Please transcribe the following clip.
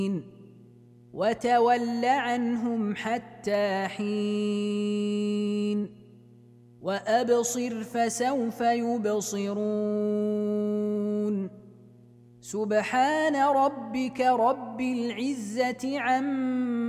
وتول عنهم حتى حين وأبصر فسوف يبصرون سبحان ربك رب العزة عما